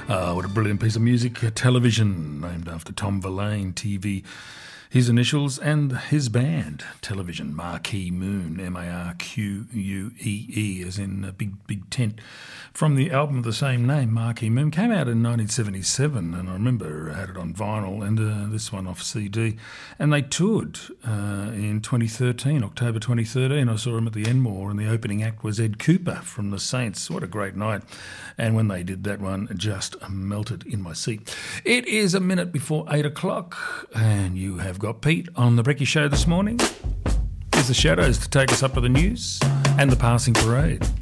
What a brilliant piece of music. Television, named after Tom Verlaine, TV, his initials, and his band, Television, Marquee Moon, Marquee, as in a big tent. From the album of the same name, Marquee Moon, came out in 1977, and I remember I had it on vinyl and this one off CD. And they toured in 2013, October 2013. I saw them at the Enmore, and the opening act was Ed Cooper from the Saints. What a great night. And when they did that one, just melted in my seat. It is a minute before 8 o'clock, and you have got Pete on the Brekkie Show this morning. Here's the Shadows to take us up to the news and the passing parade.